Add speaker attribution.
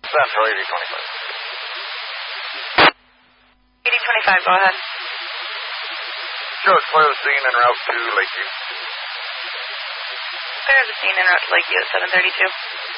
Speaker 1: Central 8025.
Speaker 2: 8025, go ahead.
Speaker 1: Shows clear the scene en route to Lakeview.
Speaker 2: Clear the scene en route to Lakeview at 732.